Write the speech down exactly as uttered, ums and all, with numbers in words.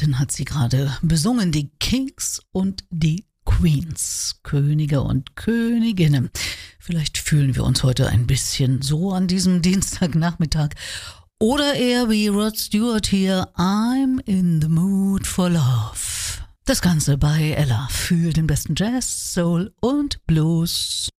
Elton hat sie gerade besungen, die Kings und die Queens, Könige und Königinnen. Vielleicht fühlen wir uns heute ein bisschen so an diesem Dienstagnachmittag. Oder eher wie Rod Stewart hier, I'm in the mood for love. Das Ganze bei Ella für den besten Jazz, Soul und Blues.